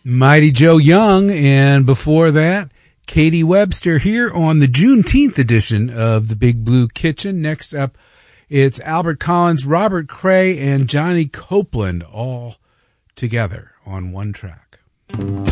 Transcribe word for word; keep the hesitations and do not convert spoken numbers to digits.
Mighty Joe Young, and before that, Katie Webster here on the Juneteenth edition of the Big Blue Kitchen. Next up, it's Albert Collins, Robert Cray, and Johnny Copeland all together on one track.